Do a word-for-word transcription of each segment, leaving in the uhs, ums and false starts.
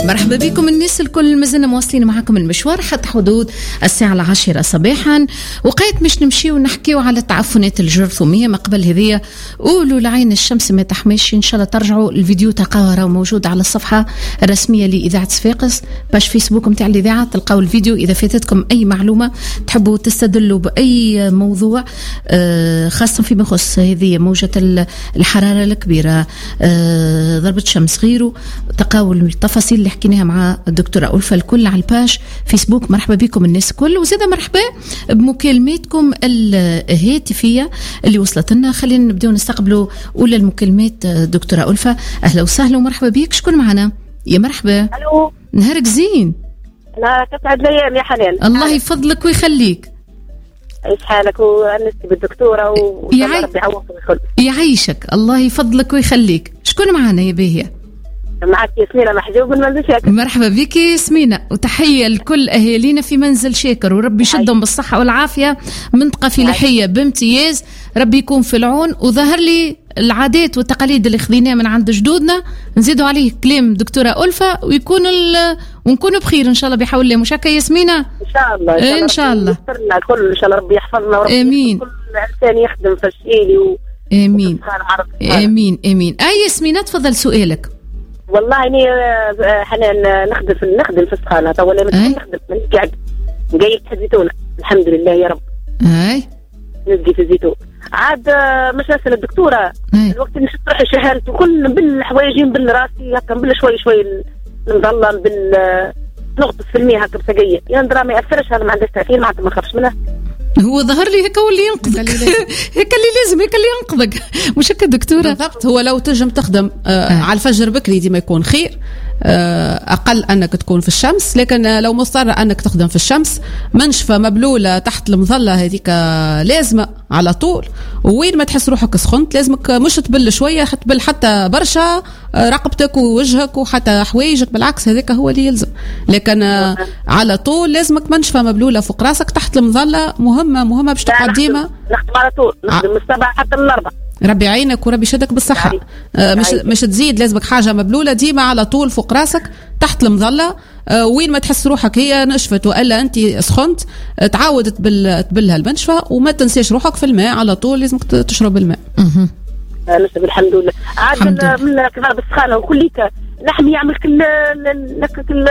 مرحبا بكم الناس الكل، مازلنا مواصلين معكم المشوار حتى حدود الساعة العاشرة صباحا، وقيت مش نمشي ونحكيو على التعفنات الجرثومية. ما قبل هذية قولوا لعين الشمس ما تحميش، إن شاء الله ترجعوا الفيديو تقاورا موجود على الصفحة الرسمية لإذاعة صفاقس باش فيسبوك متاع الإذاعة، تلقاو الفيديو. إذا فاتتكم أي معلومة تحبوا تستدلوا بأي موضوع خاصة فيما يخص هذه موجة الحرارة الكبيرة، ضربة شمس غيره، تقاو التفاصيل اللي حكيناها مع الدكتورة ألفة الكل على الباج فيسبوك. مرحبا بكم الناس الكل، وزيدا مرحبا بمكالماتكم الهاتفية اللي وصلت لنا. خلينا نبدأ نستقبلوا أولى المكالمات. دكتورة ألفة أهلا وسهلا ومرحبا بك، شكون معنا؟ يا مرحبا. ألو، نهارك زين. لا تسعد الأيام يا حنان. الله يفضلك ويخليك. ايش حالك؟ وانستي بالدكتورة وان شاء الله ربي يعوضك ويخليك. يعيشك، الله يفضلك ويخليك. شكون معنا يا باهية؟ معك ياسمينة محجوب من منزل شاكر. مرحبا بك ياسمينة، وتحية لكل أهالينا في منزل شاكر، وربي يشدهم بالصحة والعافية. منطقة فلاحية بامتياز، ربي يكون في العون. وظهر لي العادات والتقاليد اللي خذيناها من عند جدودنا نزيدوا عليه كلام دكتورة ألفة، ويكون ونكونوا بخير إن شاء الله بحول الله. مش هكا ياسمينة؟ إن شاء الله إن شاء الله يسترنا الكل، إن شاء الله ربي يحفظنا وربي آمين. كل إنسان يخدم في الشيء و... آمين آمين آمين. أي ياسمينة تفضل سؤالك. والله إني حنان نخدم في نخدم في السخانة تو، ولا نخدم من قاعد نقيت في الزيتون الحمد لله يا رب. أي نسقي في الزيتون عاد مش نسأل الدكتورة أي. الوقت اللي تروح شهالت وكل نبل حوايجي نبل راسي هكا نبل شوي شوي نظل نبل نغطس في المياه هكا بسقية يا ندرا ما يأثرش، هذا ما عندهش تأثير معناتها ما نخافش منه. هو ظهر لي هيك هو اللي ينقذك هيك اللي لازم هيك اللي ينقذك، مش هكا دكتورة؟ بالضبط. هو لو تنجم تخدم آه آه. على الفجر بكري ديما يكون خير، آه أقل أنك تكون في الشمس. لكن لو مضطر أنك تخدم في الشمس منشفة مبلولة تحت المظلة هذيك لازمة على طول، ووين ما تحس روحك سخنت لازمك مش تبل شوية، تبل حتى برشا رقبتك ووجهك وحتى حوايجك، بالعكس هذاك هو اللي يلزم. لكن آه على طول لازمك منشفة مبلولة فوق راسك تحت المظلة، مهمة مهمة باش تقعد ديما. نخدم على طول، نخدم من السبعة حتى من الأربعة. ربي يعينك وربي يشدك بالصحة. آه مش مش تزيد، لازمك حاجة مبلولة ديما على طول فوق راسك تحت المظلة. آه وين ما تحس روحك هي نشفت وإلا أنت سخنت آه تعاود تبل تبلها المنشفة، وما تنسيش روحك في الماء على طول، لازمك تشرب الماء. اها نشرب الحمد لله. عاد من كذا بالسخانة وكليك لحم يعمل كل كل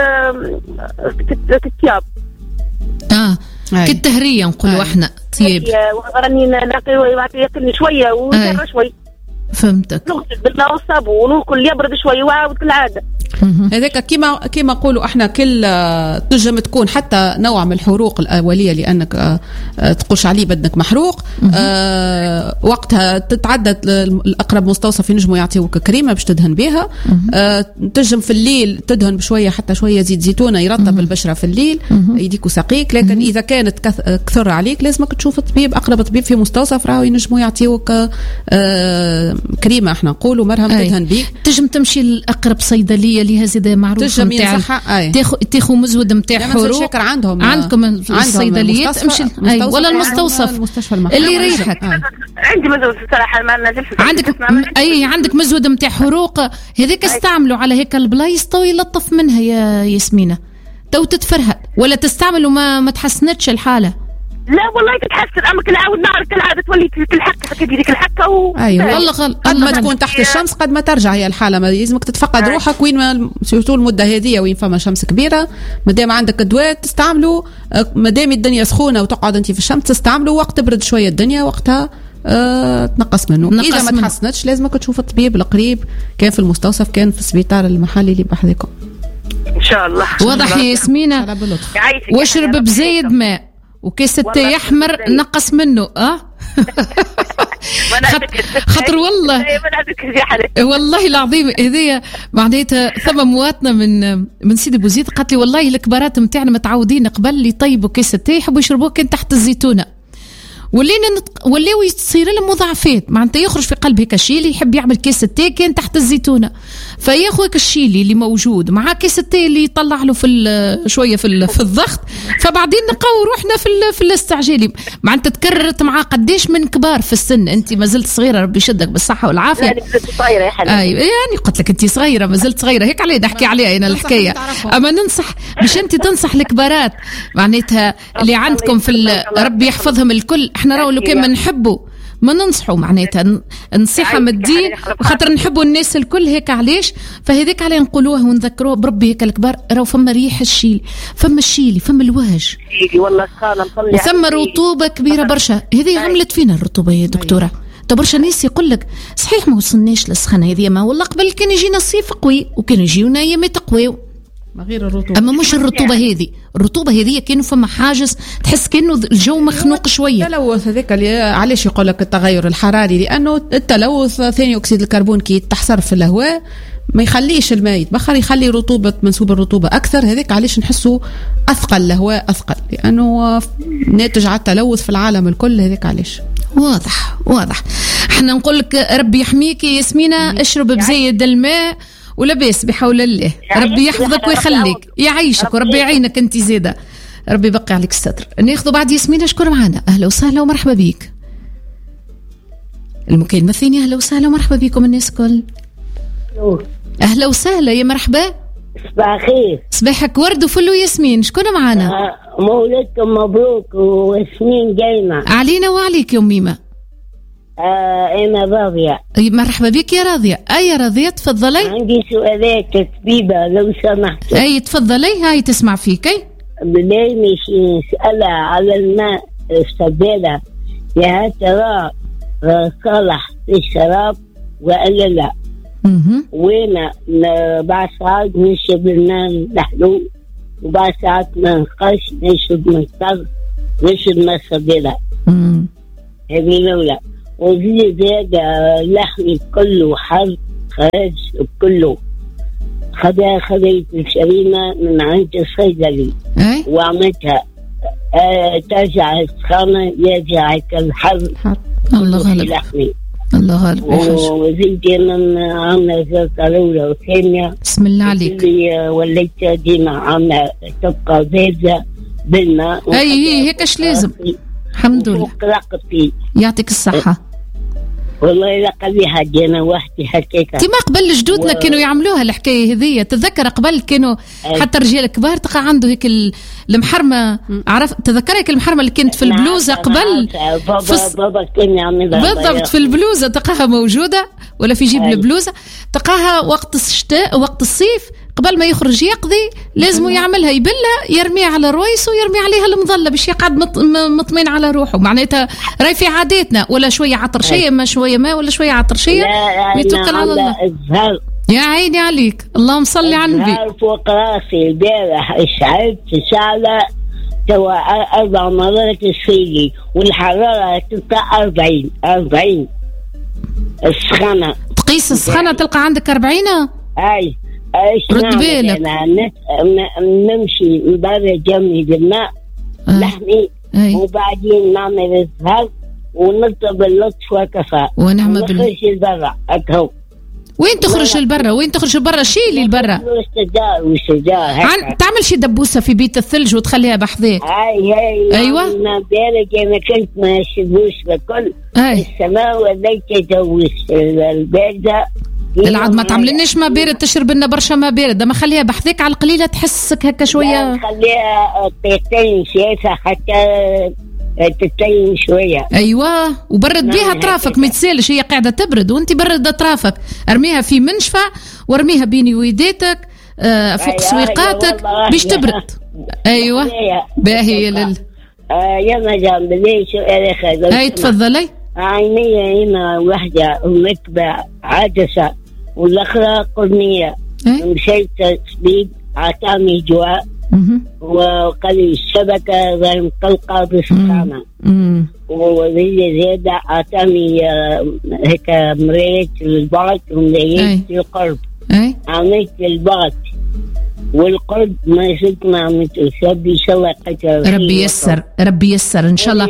الثياب. اه كالتهرية نقولوا احنا طيب. وراني ناكل ياكلني شويه ويسرى شوي. فهمتك. نغسل بالماء والصابون وناكل يبرد شوي وعاود كالعاده. هذاك كيما كيما نقولوا احنا كل تنجم تكون حتى نوع من الحروق الاوليه لانك تقولش عليه بدنك محروق. آه وقتها تتعدد الاقرب مستوصف ينجموا يعطيوك كريمه باش تدهن بها. آه تنجم في الليل تدهن بشويه حتى شويه زيت زيتونه يرطب البشره في الليل يديك وساقيك. لكن اذا كانت كثر عليك لازمك تشوف طبيب، اقرب طبيب في مستوصف راهو ينجموا يعطيوك آه كريمه احنا نقولوا مرهم تدهن بيك. تنجم تمشي لاقرب صيدليه ليها زيادة معروفة نتاع تاخو تاخو مزود نتاع حروق. شكر عندهم عندكم الصيدليات امشي ولا المستوصف اللي يريحك. عندي مزود صراحة ما نزلش. عندك اي عندك مزود نتاع حروق هذيك استعملوا على هيك البلايص تو يلطف منها يا ياسمينة، تو تتفرهد ولا تستعملوا ما ما تحسنتش الحالة؟ لا والله تتحسن، اما كل عاود نهار كالعاده تولي الحكه هكا ديك الحكه و... ايوه والله غل... قد ما تكون تحت الشمس قد ما ترجع هي الحاله. ما لازمك تتفقد أي. روحك وين ما سيرتو المده هذه وين فما شمس كبيره، ما دام عندك ادويه تستعملوا، ما دام الدنيا سخونه وتقعد انت في الشمس تستعملوا، وقت تبرد شويه الدنيا وقتها أه تنقص منه. نقص اذا ما تحسنتش لازمك تشوف الطبيب القريب، كان في المستوصف كان في السبيطار المحلي اللي بحذاكم ان شاء الله. واضح يا ياسمينة. واشرب بزايد ماء وكيس التاي احمر نقص منه. اه خطر والله والله العظيم. هذه معناتها ثم مواطنه من من سيدي بوزيد قالت لي والله الكبارات نتاعنا متعودين قبل يطيبوا كيس التاي يحبوا يشربوه كان تحت الزيتونه، ولينا نت... ولاو يصير لهم مضاعفات، معناتها يخرج في قلب هيك الشيلي يحب يعمل كيس التاي كان تحت الزيتونه، فياخذ هيك الشيلي اللي موجود مع كيس التاي اللي يطلع له في شويه في, في الضغط، فبعدين نلقاو روحنا في في الاستعجالي. معناتها تكررت مع قديش من كبار في السن، انت ما زلت صغيره ربي يشدك بالصحه والعافيه. يعني صغيره يا حبيبي. ايوه يعني قلت لك انت صغيره ما زلت صغيره، هيك علي نحكي عليها انا الحكايه. اما ننصح مش انت تنصح الكبارات معناتها اللي عندكم في ربي يحفظهم الكل. احنا راهو لو كان ما نحبوا ما ننصحوا معناتها نصيحة من الدين خاطر نحبوا الناس الكل هيك، علاش فهذيك عليه نقولوها ونذكروها بربي هيك الكبار راهو فما ريح الشيلي، فما الشيلي، فما الوهج، والله سخانه مطلع، فما رطوبة كبيرة برشا. هذه عملت فينا الرطوبة يا دكتورة. طب برشا ناس يقول لك صحيح ما وصلناش للسخانة هذه، ما والله قبل كان يجينا الصيف قوي وكان يجيونا ايامات قوي، غير الرطوبة. أما مش الرطوبة هذه، الرطوبة هذه كأنه فما حاجز تحس كأنه الجو مخنوق شوية. التلوث هذاك علاش يقول لك التغير الحراري؟ لأنه التلوث ثاني أكسيد الكربون كي تحصر في الهواء ما يخليش الماء يتبخر، يخلي رطوبة منسوب الرطوبة أكثر. هذاك علاش نحسه أثقل الهواء أثقل، لأنه ناتج على التلوث في العالم الكل. هذاك علاش. واضح واضح. احنا نقول لك ربي يحميك ياسمينة، اشرب بزيد الماء ولباس بحول الله، ربي يحفظك ويخليك يعيشك وربي يعينك انت زيادة، ربي يبقي عليك الستر. ناخذ بعد ياسمين. اشكر معنا، اهلا وسهلا ومرحبا بيك. المكالمة الثانية، اهلا وسهلا ومرحبا بكم الناس كل. اهلا وسهلا يا مرحبا. صباح خير. صباحك ورد وفل وياسمين. شكون معنا؟ آه مولدكم مبروك وياسمين جايمة. علينا وعليك يا ميمة. آه أنا راضية. مرحبا بك يا راضية. أي يا راضية تفضلي. عندي سؤالات تسبيبة لو سمحت. أي تفضلي، هاي تسمع فيك. أي بداية مش نسألها على الماء السبالة يا ترى صالح للشراب ولا لا؟ وين بعد ساعات نشرب الماء المحلول وبعد ساعات ما نقاش نشرب مضطر نشرب ماء سبالة. هذه الأولى. وزي زيادة لحمي كله حر خرج كله خذا خذيت الشريمة من عند الصيدلي وعملتها آه ترجع السخانة يرجع الحر. الله غالب. لحمي الله غالب. وزيد من عاملة زرقة الأولى والثانية. بسم الله عليك. اللي وليت ديما عاملة تبقى زيادة بالماء. أي هي هيكش لازم. الحمد لله. يعطيك الصحة. والله لا قبيحة دينا وحدي حكيتها. انت ما قبل جدودنا و... كانوا يعملوها الحكاية هذية. تذكر قبل كانوا أي. حتى رجال كبار تلقى عنده هيك المحرمة. عرف تذكر هيك المحرمة اللي كانت في البلوزة قبل. بابا فس... بابا كان يعملها بالضبط في البلوزة تلقاها موجودة ولا في جيب البلوزة تلقاها وقت الشتاء وقت الصيف قبل ما يخرج يقضي لازم يعملها يبلها يرميها على رويسه ويرمي عليها المظلة باش يقعد مطمئن على روحه. معناتها راي في عاداتنا ولا شوية عطرشية ما شوية ما ولا شوية عطرشية ويتوكل على الله. يا عيني عليك. اللهم صل على النبي. فوق راسي البارح اشعلت شعلة توا أربع مرات السيلي والحرارة تبقى أربعين أربعين السخانة. تقيس السخانة تلقى عندك أربعين. أي رد بالك. نمشي نبرد جمي بالماء آه. لحمي أي. وبعدين نعمل الزهر ونطلب اللطف وكفى ونعم بالله. ونخرج البرا أكهو. وين تخرج البرا؟ وين تخرج البرا؟ شيلي البرا. والشجار والشجار. عن... تعمل شي دبوسة في بيت الثلج وتخليها بحذاك. أي أي. أيوة. أنا بالك أنا كنت ما شبوش بكل. أي. السماء وليت دوش الباردة. العاد ما تعملناش ما بارد تشرب لنا برشا ما بارد. ما خليها بحذاك على القليله تحسك هكا شويه. خليها تتين شايفه حتى تتين شويه. ايوه وبرد بيها اطرافك ما تسالش هي قاعده تبرد وانت برد اطرافك. ارميها في منشفه وارميها بين ويداتك آه فوق سويقاتك باش تبرد. ايوه باهي لل آه يا مدام بليش اخي. هاي تفضلي. عينية هنا واحدة مكبة عدسة والأخرى قرنية. مشيت تسبيب عطاني جواء وقال لي الشبكة غير مقلقة بالسخانة وهي زيادة عطاني هيك مريت البعض ومليت القرب. عملت البعض والقلب ما يشك مع متسبي ان شاء الله قتل. ربي يسر ربي يسر ان شاء الله.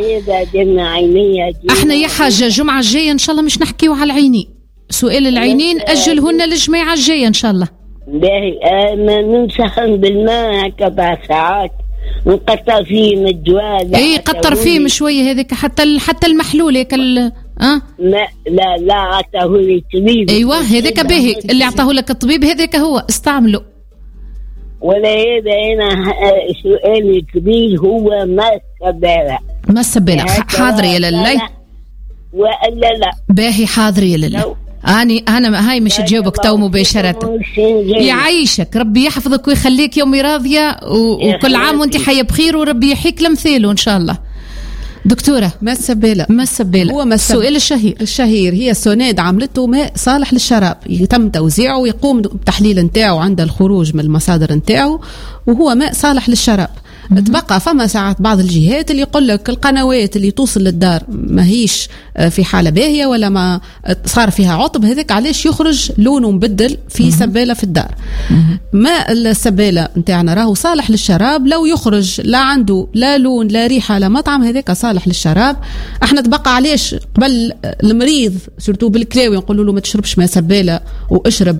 احنا يا حاجه الجمعه الجايه ان شاء الله مش نحكيو على العينين، سؤال العينين اجلهن للجماعه الجايه ان شاء الله. باهي ما ننسخن بالماء كبع ساعات نقطر فيه من الدواء. اي قطر فيه شويه هذيك حتى حتى المحلول هيك ال اه لا لا لا عطاه لي الطبيب. ايوه هذاك باهي اللي عطاه لك الطبيب هذاك هو استعمله. ولا هذا انا سؤالي الكبير هو ما السبالة. ما السبالة حاضر يا للي ولا لا باهي حاضر يا للي. أنا أنا هاي مش تجاوبك تو مباشرة. يعيشك ربي يحفظك ويخليك يومي راضية وكل عام وانت حية بخير وربي يحيك لمثاله إن شاء الله. دكتورة ما السبالة ما السبالة هو ما السؤال الشهير الشهير هي سوناد عملته ماء صالح للشراب، يتم توزيعه ويقوم بتحليل نتاعو عند الخروج من المصادر نتاعو، وهو ماء صالح للشراب. تبقى فما ساعات بعض الجهات اللي يقول لك القنوات اللي توصل للدار ما هيش في حالة باهية ولا ما صار فيها عطب، هذاك علاش يخرج لونه مبدل في سبالة في الدار. ماء السبالة نتاعنا راهو صالح للشراب، لو يخرج لا عنده لا لون لا ريحة لا مطعم هذاك صالح للشراب. احنا تبقى علاش قبل المريض سورتو بالكلاوي نقولوا له ما تشربش ماء سبالة واشرب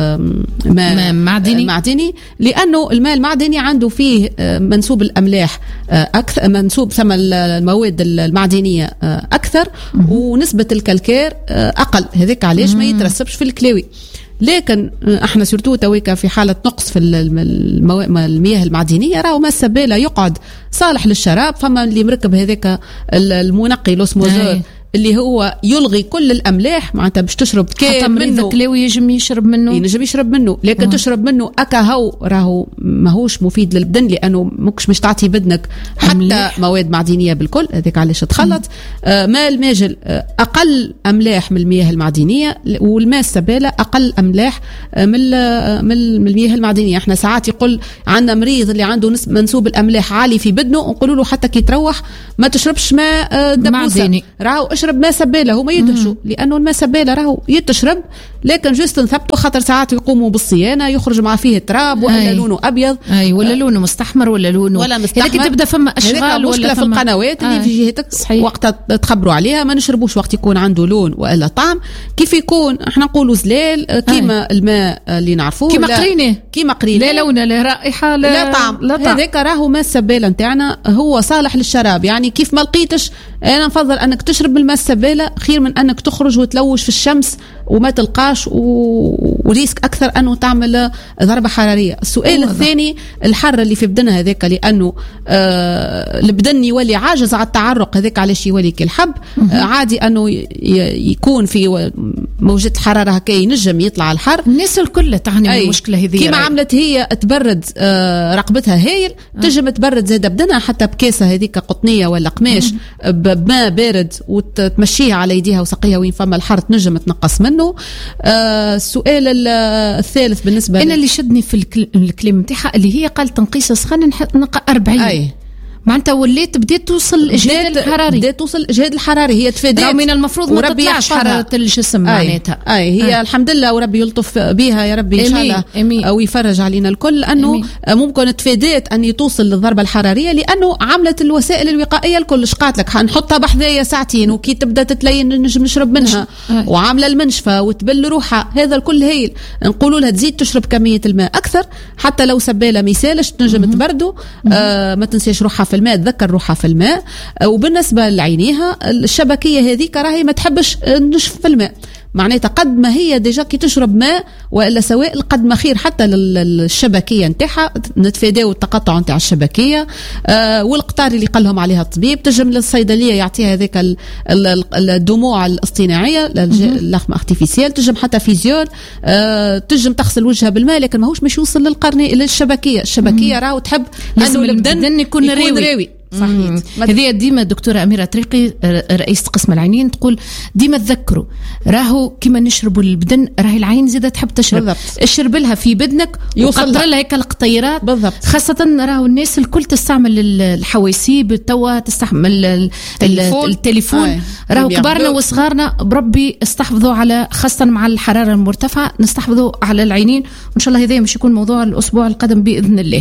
ماء معدني معدني لأنه الماء المعدني عنده فيه منسوب الأملاح أكثر، منسوب ثم المواد المعدنية أكثر ونسبة الكالكير أقل، هذاك علاش ما يترسبش في الكلاوي. لكن احنا سورتو تويكا في حالة نقص في المياه المعدنية راهو ما السبالة يقعد صالح للشراب. فما اللي مركب هذاك المنقي لوسموزور اللي هو يلغي كل الاملاح، معناتها باش تشرب كام منه كلاوي يجم يشرب منه ينجم يشرب منه، لكن أوه. تشرب منه اكا هو راهو ماهوش مفيد للبدن لانه ماكش مش تعطي بدنك حتى أملاح. مواد معدنيه بالكل، هذاك علاش تخلط. آه ماء الماجل آه اقل املاح من المياه المعدنيه، والماء السباله اقل املاح آه من آه من المياه المعدنيه. احنا ساعات يقول عندنا مريض اللي عنده منسوب الاملاح عالي في بدنه ونقولوا له حتى كي تروح ما تشربش ماء آه دبوسه، راهو اشرب ماء سبالة. هو ما يدهشوا لأنه الماء سبالة راهو يتشرب، لكن جست نثبتوا خاطر ساعات يقوموا بالصيانة يخرج مع فيه تراب ولا لونه أبيض أي ولا لونه مستحمر ولا لونه ولا مستحمر. هذيك تبدأ فما أشغال ولا في القنوات اللي في جهتك وقت تخبروا عليها ما نشربوش وقت يكون عنده لون ولا طعم. كيف يكون احنا نقولوا زلال كيما الماء اللي نعرفوه كيما قرينه كيما قرينه لا لون لا رائحة لا, لا طعم, طعم. هذاك راهو ماء السبالة نتاعنا هو صالح للشراب. يعني كيف ما لقيتش أنا نفضل أنك تشرب من الماء السبالة خير من أنك تخرج وتلوش في الشمس وما تلقاش و... وريسك أكثر أنه تعمل ضربة حرارية. السؤال الثاني الحر اللي في بدنها هذاك لأنه آه البدن يولي عاجز على التعرق، هذاك علاش يولي كالحب. آه عادي أنه ي... يكون في موجة الحرارة هكا ينجم يطلع الحر. الناس الكل تعني من المشكلة هذه كيما عملت هي تبرد آه رقبتها هايل تجم تبرد زاد بدنها حتى بكاسة هذيك قطنية ولا قماش بماء بارد وتمشيها على يديها وسقيها وين فما الحر تنجم تنقص منه. آه السؤال الثالث بالنسبة أنا اللي شدني في الكلام نتاعها اللي هي قال تنقيس سخان نقى أربعين أي. معناتها وليت بديت توصل الإجهاد الحراري بديت توصل الإجهاد الحراري هي تفادت من المفروض ما تطلعش حرارة الجسم معناتها أي هي آه. الحمد لله وربي يلطف بها يا ربي إن شاء الله أو يفرج علينا الكل أنه أمي. ممكن تفادت أن توصل للضربة الحرارية لأنه عملت الوسائل الوقائية الكل شقات لك حنحطها بحذايا ساعتين وكي تبدأ تتلين نجم نشرب منها آه. وعاملة المنشفة وتبل روحها هذا الكل هيل نقولوا لها تزيد تشرب كمية الماء أكثر حتى لو سبالة ميسالش تنجم تبردو آه ما تنسيش روحها في الماء تذكر روحها في الماء. وبالنسبة لعينيها الشبكية هذيك راهي ما تحبش نشف في الماء معناتها قد ما هي ديجا كي تشرب ماء وإلا سوائل قد ما خير حتى للشبكية نتاعها نتفاداو التقطع نتاع الشبكية. آه والقطار اللي قال لهم عليها الطبيب تجم للصيدلية يعطيها هذيك الدموع الاصطناعية اللحم ارتيفيسيال تجم حتى فيزيول. آه تجم تغسل وجهها بالماء لكن ماهوش مش يوصل للقرنية للشبكية. الشبكية راهو تحب أنه البدن يكون, يكون راوي, راوي. صحيح. هذه ديما الدكتورة أميرة طريقي رئيسة قسم العينين تقول ديما تذكروا راهو كما نشربوا البدن راهي العين زيادة تحب تشرب بالضبط. اشرب لها في بدنك وقطر لها هيك القطيرات بالضبط. خاصة راهو الناس الكل تستعمل الحواسيب توا تستعمل التليفون, التليفون. راهو كبارنا وصغارنا بربي استحفظوا على خاصة مع الحرارة المرتفعة نستحفظوا على العينين وإن شاء الله هذا مش يكون موضوع الأسبوع القادم بإذن الله.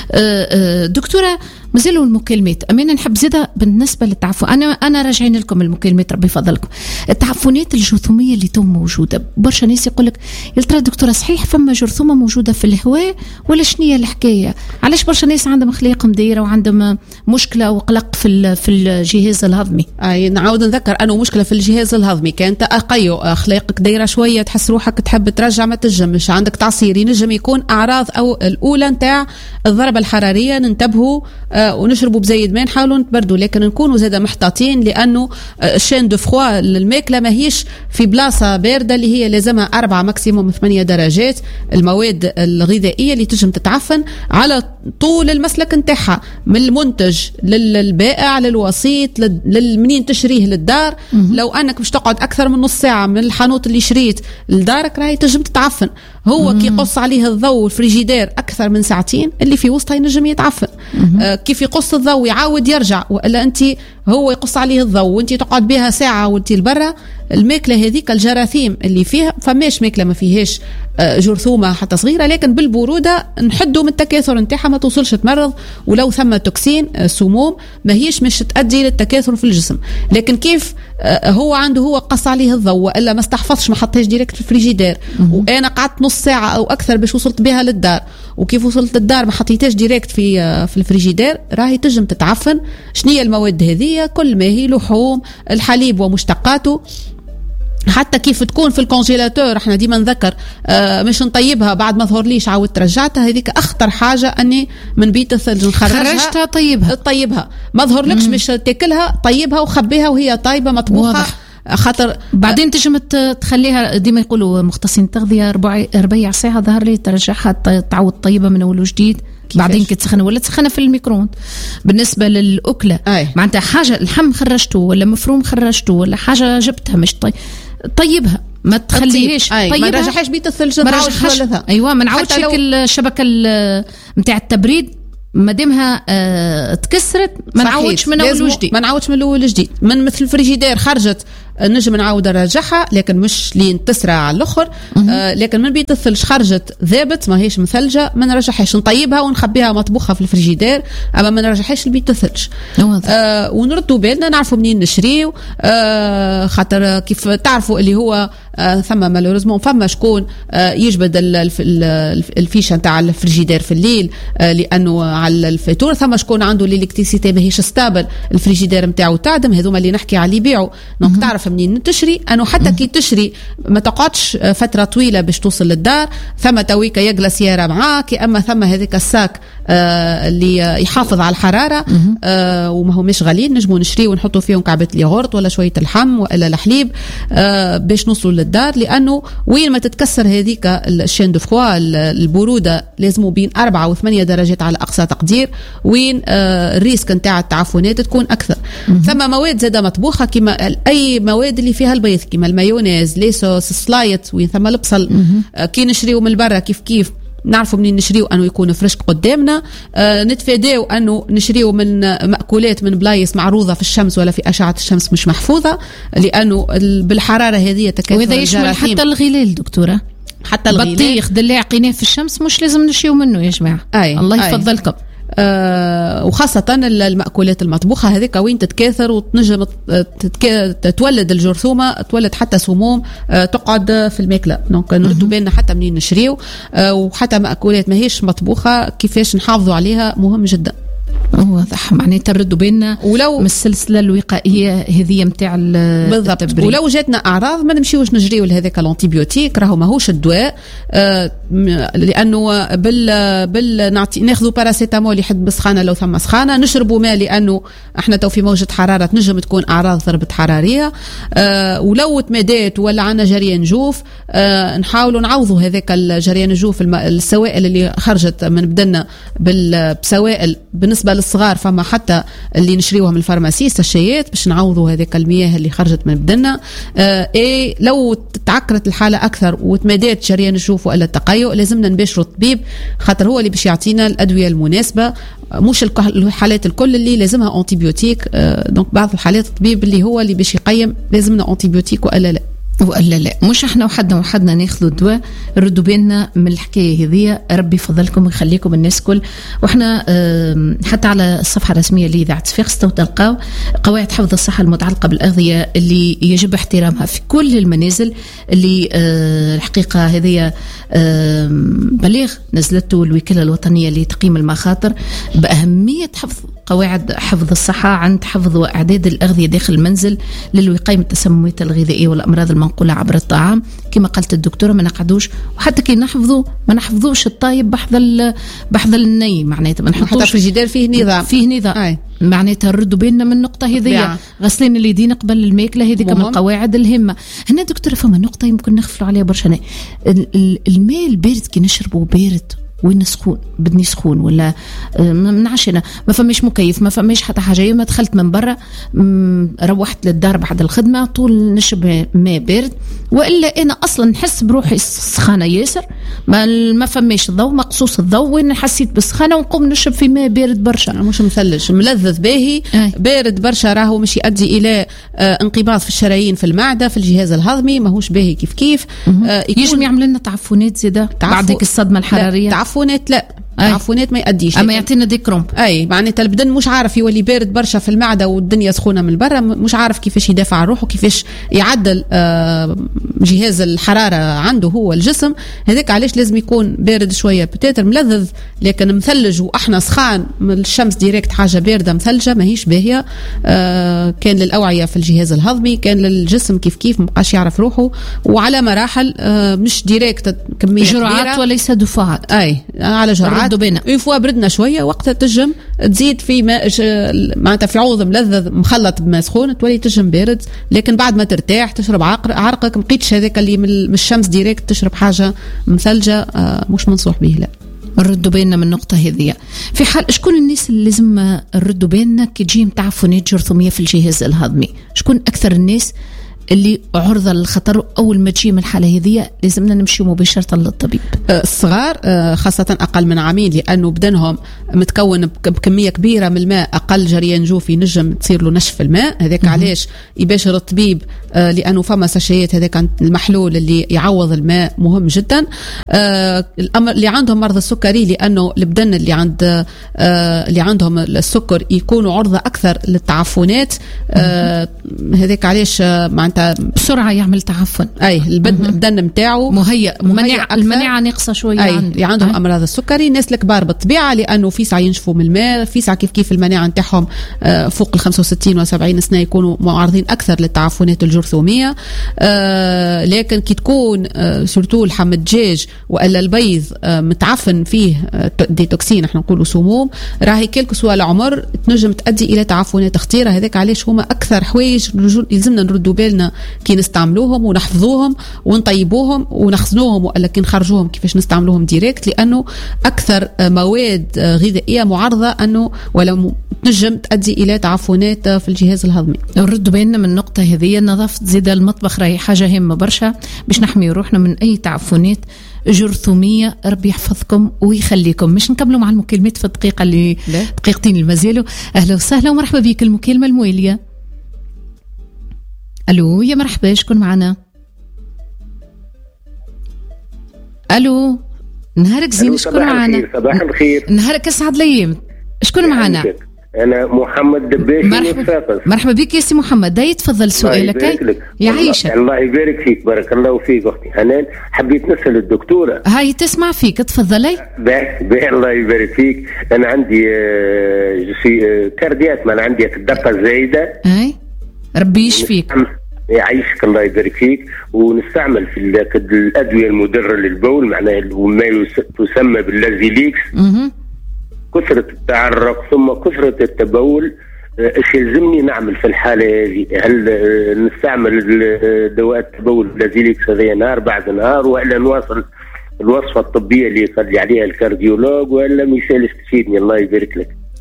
دكتورة مازالوا المكالمات أمين نحب زيادة بالنسبة للتعفن أنا أنا راجعين لكم المكالمات ربي يفضلكم التعفنات الجرثومية اللي تو موجودة برشا ناس يقولك يا ترى دكتورة صحيح فما جرثومة موجودة في الهواء ولا شنية الحكاية علاش برشا ناس عندهم خليق مديرة وعندهم مشكلة وقلق في في الجهاز الهضمي. أي نعاود نذكر أنه مشكلة في الجهاز الهضمي كانت أقيو أخلاقك دايرة شوية تحس روحك تحب ترجع ما تجمش عندك تعصير ينجم يكون أعراض أو الأولى نتاع الضربة الحرارية ننتبهوا آه ونشربوا بزايد ما نحاولوا نتبردوا لكن نكونوا زادا محتاطين لأنه الشين دو فخوا الماكلة ما هيش في بلاصة باردة اللي هي لازمها أربعة ماكسيموم ثمانية درجات المواد الغذائية اللي تجم تتعفن على طول المسلك نتاعها من المنتج للبائع للوسيط للمنين تشريه للدار لو أنك مش تقعد أكثر من نص ساعة من الحانوت اللي شريت لدارك راهي تجم تتعفن هو كي يقص عليه الضوء الفريجيدير أكثر من ساعتين اللي في وسطها ينجم يتعفن آه كيف يقص الضوء يعاود يرجع وإلا أنت هو يقص عليه الضوء وانت تقعد بها ساعة وانت البرة الماكلة هذيك الجراثيم اللي فيها فماش ماكلة ما فيهاش جرثومة حتى صغيرة لكن بالبرودة نحدوا من التكاثر نتاعها ما توصلش تمرض ولو ثم توكسين سموم ما هيش مش تؤدي للتكاثر في الجسم لكن كيف هو عنده هو قص عليه الضوء إلا ما استحفظش ما حطيش ديريكت في الفريجيدير وأنا قعدت نص ساعة أو أكثر باش وصلت بها للدار وكيف وصلت للدار ما حطيتهاش ديريكت في في الفريجيدير راهي تجم تتعفن. شنية المواد هذه كل ما هي لحوم الحليب ومشتقاته حتى كيف تكون في الكونجيلاتور احنا ديما نذكر اه مش نطيبها بعد ما ظهرليش عاودت رجعتها هذيك اخطر حاجه اني من بيت الثلج نخرجها خرجتها طيبها طيبها ما ظهرلكش مش تاكلها طيبها وخبيها وهي طيبه مطبوخه خاطر بعدين تجم تخليها ديما يقولوا مختصين التغذيه ربع ربيع ساعه ظهر لي ترجعها تعود طيبه من اول وجديد بعدين كي تسخن ولا تسخنها في الميكرووند. بالنسبه للاكله معناتها حاجه اللحم خرجته ولا مفروم خرجته ولا حاجه جبتها مش طيب طيبها ما تخليهاش طيبها ما نرجعهاش بيت الثلج نعاودها ايوه ما نعاودش الشبكه نتاع التبريد مادامها آه تكسرت ما نعاودش من اول وجديد ما نعاودش من اول وجديد من مثل الفريجيدير خرجت نجم نعاود نرجعها لكن مش لين تسرع على الاخر آه لكن من بيت الثلج خرجت ذابت ما هيش مثلجه ما نرجعهاش نطيبها ونخبيها مطبوخه في الفريجيدير اما ما نرجعهاش لبيت الثلج آه ونردوا بالنا نعرفوا منين نشريو آه خاطر كيف تعرفوا اللي هو آه ثم مالوريزمون فما شكون آه يجبد الفيشه نتاع الفريجيدير في الليل آه لانه على الفاتوره ثم شكون عنده الالكتريسيتي ماهيش ستابل الفريجيدير نتاعو تعدم هذوما اللي نحكي عليه يبيعوا دونك تعرف منين تشري انه حتى كي تشري ما تقعدش فتره طويله باش توصل للدار ثم تويكا يجلى سياره معاك اما ثم هذيك الساك آه اللي يحافظ على الحراره آه وما هو مش غاليين نجموا نشريه ونحطوا فيهم كعبه الياغورت ولا شويه اللحم ولا الحليب آه باش نوصلوا للدار لانه وين ما تتكسر هذيك الشين دو فخوا البروده لازموا بين أربعة وثمانية درجات على اقصى تقدير وين آه الريسك نتاع التعفنات تكون اكثر. ثم مواد زاده مطبوخه كما اي مواد اللي فيها البيض كما المايونيز ليسوس سلايت وين ثم البصل آه كي نشريو من برا كيف كيف نعرفوا منين نشريو انه يكون فريش قدامنا آه نتفاداو انه نشريو من مأكولات من بلايص معروضه في الشمس ولا في اشعه الشمس مش محفوظه لانه بالحراره هذه تكاثر وهذا يشمل حتى الغلال دكتوره حتى الغلال بطيخ دلي عقيناه في الشمس مش لازم نشريو منه يا جماعه أي. الله يفضلكم آه وخاصة المأكولات المطبوخة هذيك وين تتكاثر وتنجم تتولد الجرثومة تولد حتى سموم آه تقعد في الماكلة دونك نردوا بالنا حتى منين نشريو آه وحتى مأكولات ما هيش مطبوخة كيفاش نحافظوا عليها مهم جدا. واضح معناه تردوا بيننا ولو من السلسله الوقائيه هذه نتاع بالضبط ولو جاتنا اعراض ما نمشيوش نجريو لهذاك الانتيبيوتيك راهو ماهوش الدواء آه لانه بال بال نعطي ناخذوا باراسيتامول يحد بسخانه لو ثم سخانه نشربوا ماء لانه احنا تو في موجه حراره تنجم تكون اعراض ضربه حراريه آه ولو تمادات ولا عنا جريان جوف آه نحاولوا نعوضوا هذاك الجريان الجوف السوائل اللي خرجت من بدنا بسوائل بالنسبه للصغار الصغار فما حتى اللي نشريوها من الفارماسي ساشيات باش نعوضوا هذيك المياه اللي خرجت من بدنا. آه إيه لو تعكرت الحالة أكثر وتمادات شريان الجوف وإلا التقيؤ لازمنا نباشروا الطبيب، خاطر هو اللي باش يعطينا الأدوية المناسبة، مش الحالات الكل اللي لازمها أنتيبيوتيك. آه دونك بعض الحالات الطبيب اللي هو اللي باش يقيم لازمنا أنتيبيوتيك وإلا لا وإلا لا. مش احنا وحدنا وحدنا ناخذوا الدواء. ردوا بالنا من الحكايه هذه، ربي يفضلكم ويخليكم الناس كل. واحنا حتى على الصفحه الرسميه لإذاعة صفاقس تلقاو قواعد حفظ الصحه المتعلقه بالاغذيه اللي يجب احترامها في كل المنازل، اللي الحقيقه هذه بليغ نزلته الوكاله الوطنيه لتقييم المخاطر باهميه حفظ قواعد حفظ الصحة عند حفظ وإعداد الأغذية داخل المنزل للوقاية من التسممات الغذائية والأمراض المنقولة عبر الطعام. كما قالت الدكتورة ما نقعدوش، وحتى كي نحفظوا ما نحفظوش الطايب بحذ بحذ الني، معناتها ما نحطوش حتى الفريجيدير فيه نظام فيه نظام معناتها نردوا بالنا من النقطة هذه. غسلين اليدين قبل الماكلة هذيك من القواعد الهامة. هنا دكتورة فما نقطة يمكن نغفلوا عليها برشا، الماء البارد كي نشربه بارد وين سخون بدني سخون ولا من عشنا ما فماش مكيف ما فماش حتى حاجه، ما دخلت من برا روحت للدار بعد الخدمه طول نشرب ماء بارد، والا انا اصلا نحس بروحي سخانه ياسر، ما ما فماش الضوء مقصوص الضوء وين حسيت بالسخانه ونقوم نشرب في ماء بارد برشا مش مثلج ملذذ باهي أي. بارد برشا راهو مش يؤدي الى آه انقباض في الشرايين في المعده في الجهاز الهضمي، ماهوش باهي كيف كيف آه يجم يعمل لنا تعفنات زياده تعفو... بعد الصدمه الحراريه. لا. تعفنات لا تعفنات ما يأديش، اما يعطينا دي كرومب. اي معناتها البدن مش عارف يولي بارد برشا في المعده والدنيا سخونه من برا، مش عارف كيفاش يدافع عن روحه كيفاش يعدل آه جهاز الحراره عنده هو الجسم، هذاك علاش لازم يكون بارد شويه بتاتر ملذذ، لكن مثلج واحنا سخان من الشمس ديريكت حاجه بارده مثلجه ماهيش باهيه. آه كان للاوعيه في الجهاز الهضمي كان للجسم كيف كيف مبقاش يعرف روحه، وعلى مراحل آه مش ديريكت كميه جرعات وليس دفعات. اي على جرعات اون فوا بردنا شويه وقتها تجم تزيد في ماء معناتها في عوض ملذذ مخلط بماء سخون تولي تجم بارد، لكن بعد ما ترتاح تشرب عرقك مقيتش هذاك اللي من الشمس ديريكت تشرب حاجه مثلجه آه مش منصوح به. لا نردوا بيننا من النقطة هذه. في حال شكون الناس اللي لازم نردوا بيننا كي تجيهم تعفنات جرثومية في الجهاز الهضمي؟ شكون أكثر الناس اللي عرضة للخطر أول ما تجي من الحالة هذه لازمنا نمشي مباشرة للطبيب؟ الصغار خاصة أقل من عامين لأنه بدنهم متكون بكمية كبيرة من الماء، أقل جريان جوفي نجم تصير له نشف الماء، هذاك علاش يباشر الطبيب لأنه فما ساشيات هذاك المحلول اللي يعوض الماء مهم جدا. الأمر اللي عندهم مرض السكري لأنه البدن اللي عند اللي عندهم السكر يكونوا عرضة أكثر للتعفنات، هذاك علاش معناتها بسرعة يعمل تعفن. أي البدن البدن متاعه مهيأ مناعة المناعة ناقصة شوية. أي اللي عندهم أي. أمراض السكري الناس الكبار بالطبيعة لأنه في ساعة ينشفوا من الماء، في ساعة كيف كيف المناعة نتاعهم فوق ال خمسة وستين و سبعين سنة يكونوا معرضين أكثر للتعفنات الجرثومية. آه لكن كي تكون آه سورتو لحم الدجاج وإلا البيض آه متعفن فيه آه ديتوكسين احنا نقولوا سموم، راهي كلكو سوا العمر تنجم تؤدي إلى تعفنات خطيرة. هذاك علاش هما أكثر حوايج يلزمنا نردوا بالنا كي نستعملوهم ونحفظوهم ونطيبوهم ونخزنوهم، وإلا كي نخرجوهم كيفاش نستعملوهم ديريكت، لأنه أكثر مواد غذائية معرضة أنه ولا تنجم تؤدي إلى تعفنات في الجهاز الهضمي. نردوا بالنا من النقطة هذه. نظافة زيادة المطبخ راهي حاجة هامة برشا باش نحمي روحنا من أي تعفنات جرثومية. ربي يحفظكم ويخليكم. مش نكملوا مع المكالمات في الدقيقة اللي دقيقتين المازالوا. أهلا وسهلا ومرحبا بك. المكالمة الموالية. ألو يا مرحبا، شكون معنا؟ ألو نهارك زين، شكون معنا؟ صباح الخير. نهارك أسعد الأيام، شكون معنا؟ أنا محمد دباشي من صفاقس. مرحبا بك يا سي محمد، داي تفضل سؤالك. يعيشك. الله يبارك فيك، بارك الله فيك أختي حنان. حبيت نسأل الدكتورة. هاي تسمع فيك، تفضلي. باهي الله يبارك فيك. أنا عندي جسي كارديات، ما أنا عندي الدقة الزايدة. هاي ربي يشفيك. يعيشك الله يبارك فيك. ونستعمل في الأدوية المدرة للبول معناها وما تسمى باللازيليكس. كثرة التعرق ثم كثرة التبول، ايش يلزمني نعمل في الحالة هذه؟ هل نستعمل دواء التبول لازيليكس هذا نهار بعد نهار، وإلا نواصل الوصفة الطبية اللي يصلي عليها الكارديولوج، وإلا ما يسالش تفيدني؟ الله يبارك لك.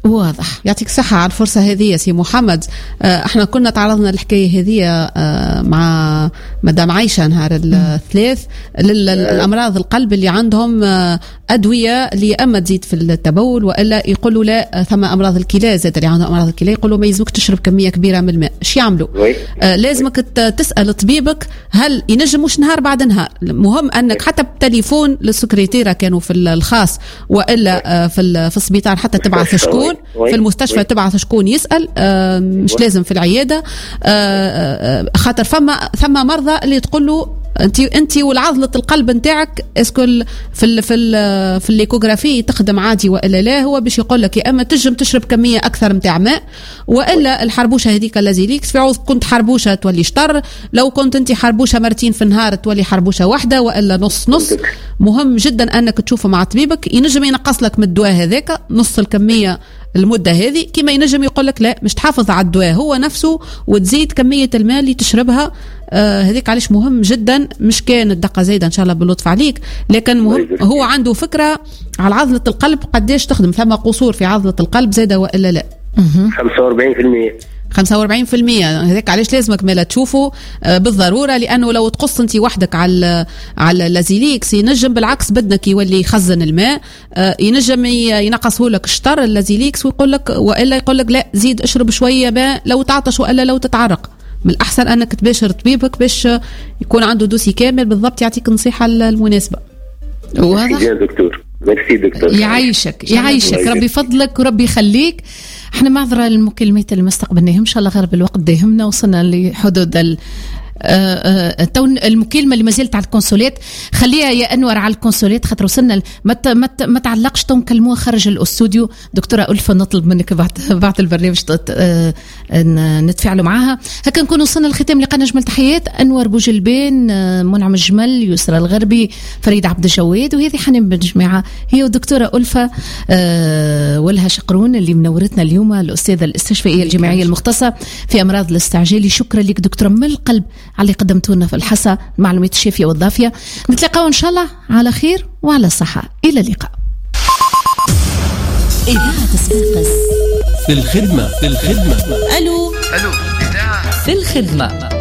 واضح. يعطيك صحة على الفرصة هذه سي محمد. آه احنا كنا تعرضنا الحكاية هذه آه مع مدام عايشة نهار الثلاث للأمراض القلب اللي عندهم آه أدوية اللي أما تزيد في التبول وإلا يقولوا لا ثم أمراض الكلى زاد اللي عندهم أمراض الكلى يقولوا ما يلزمك تشرب كمية كبيرة من الماء. ايش يعملوا؟ آه لازمك تسأل طبيبك هل ينجم مش نهار بعد نهار. مهم أنك حتى بتليفون للسكرتيرة كانوا في الخاص وإلا آه في في السبيطار حتى تبعث شكون في المستشفى تبعث شكون يسأل آه مش لازم في العيادة آه خاطر فما ثم مرضى اللي تقول له انت انت والعضله القلب نتاعك اسكو في ال في ال في الليكوغرافي تخدم عادي والا لا. هو باش يقول لك يا اما تنجم تشرب كميه اكثر نتاع ماء والا الحربوشه هذيك اللازيليكس في عوض كنت حربوشه تولي شطر. لو كنت انت حربوشه مرتين في النهار تولي حربوشه واحده والا نص نص. مهم جدا انك تشوفه مع طبيبك ينجم ينقص لك من الدواء هذاك نص الكميه المدة هذه كما ينجم يقول لك لا مش تحافظ على الدواء هو نفسه وتزيد كمية الماء اللي تشربها. آه هذيك علاش مهم جدا. مش كان الدقة زايدة إن شاء الله باللطف عليك لكن مهم هو عنده فكرة على عضلة القلب قديش تخدم. ثم قصور في عضلة القلب زايدة وإلا لا؟ خمسة وأربعين بالمئة خمسة وأربعين بالمئة. هذاك علاش لازمك مالا تشوفه بالضرورة لأنه لو تقص أنت وحدك على على اللازيليكس ينجم بالعكس بدنك يولي يخزن الماء ينجم ينقصه لك الشطر اللازيليكس ويقول لك وإلا يقول لك لا زيد اشرب شوية ماء لو تعطش وإلا لو تتعرق. من الأحسن أنك تباشر طبيبك باش يكون عنده دوسي كامل بالضبط يعطيك النصيحة المناسبة. واضح يا دكتور. ميرسي دكتور. يعيشك يعيشك ربي يفضلك وربي يخليك. احنا معذرة المكالمات اللي ما استقبلناهم ان شاء الله غير بالوقت داهمنا وصلنا لحدود ال تون المكالمه اللي ما زالت على الكونسولات خليها يا انور على الكونسولات خاطر وصلنا ما ما تعلقش تنكلموها خارج الاستوديو. دكتوره ألفة نطلب منك بعد بعد البرنامج نتفاعلوا معاها. هكا نكون وصلنا لختام لقاء نجم التحيات. انور بوجلبان منعم الجمل يسرى الغربي فريد عبد الجواد وهذه حنان بن جماعه هي والدكتوره ألفة ولها شقرون اللي منورتنا اليوم الاستاذه الاستشفائيه الجامعيه المختصه في امراض الاستعجال. شكرا لك دكتوره من القلب على اللي قدمتونا في الحصة المعلومات الشافية والضافية. نتلاقاو إن شاء الله على خير وعلى صحة. إلى اللقاء. إذاعة صفاقس في الخدمة في الخدمة ألو ألو إذاعة في الخدمة.